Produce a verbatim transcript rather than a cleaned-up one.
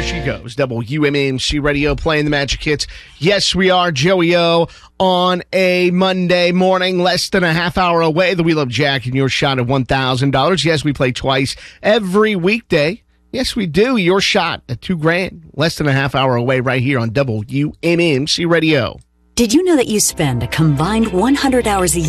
she goes. W M M C Radio playing the Magic Hits. Yes, we are Joey O on a Monday morning, less than a half hour away. The Wheel of Jack and your shot of one thousand dollars. Yes, we play twice every weekday. Yes, we do. Your shot at two grand, less than a half hour away right here on W M M C Radio. Did you know that you spend a combined one hundred hours a